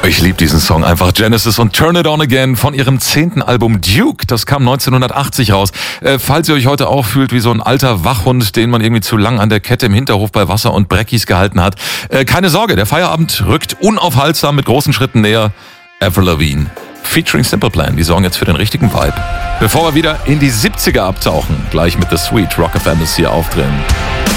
Ich liebe diesen Song einfach. Genesis und Turn It On Again von ihrem 10. Album Duke. Das kam 1980 raus. Falls ihr euch heute auch fühlt wie so ein alter Wachhund, den man irgendwie zu lang an der Kette im Hinterhof bei Wasser und Breckies gehalten hat. Keine Sorge, der Feierabend rückt unaufhaltsam mit großen Schritten näher. Avril Lavigne featuring Simple Plan. Die sorgen jetzt für den richtigen Vibe. Bevor wir wieder in die 70er abtauchen, gleich mit The Sweet Rock FM ist hier aufdrehen.